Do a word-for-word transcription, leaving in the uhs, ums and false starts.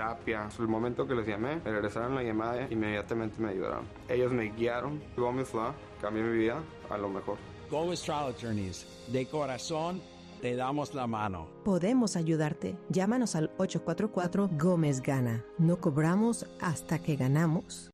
terapia. El momento que les llamé, me regresaron la llamada e inmediatamente me ayudaron. Ellos me guiaron. Gómez Law cambió mi vida a lo mejor. Gómez Trial Attorneys, de corazón, te damos la mano. Podemos ayudarte. Llámanos al ocho cuatro cuatro Gómez Gana. No cobramos hasta que ganamos.